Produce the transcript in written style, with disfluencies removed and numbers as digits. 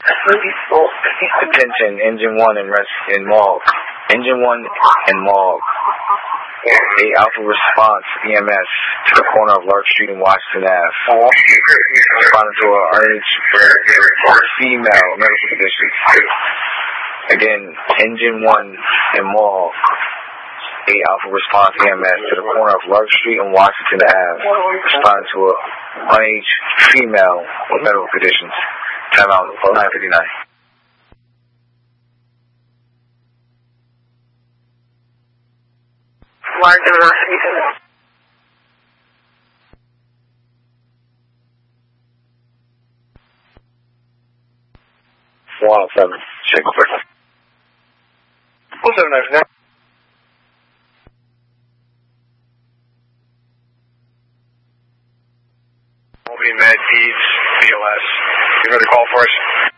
Attention, Engine 1 in Morgue. Engine 1 in Morgue. 8 Alpha response, EMS, to the corner of Lark Street and Washington Ave. Responding to an urgent female medical condition. Again, Engine 1 in Morgue. 8 Alpha response, EMS, to the corner of Lark Street and Washington Ave. Responding to an underage female with medical conditions. Time out, 9:59. Large velocity. 107. Check quick. 179. Albany Med Peds, BLS. You ready to call for us?